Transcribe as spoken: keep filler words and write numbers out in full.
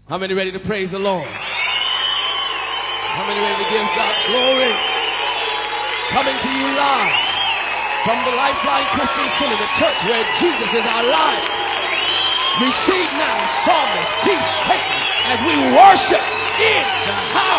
How many ready to praise the Lord? How many ready to give God glory? Coming to you live from the Lifeline Christian Center, the church where Jesus is our life. Receive now psalmist, peace, Peyton, as we worship in the house.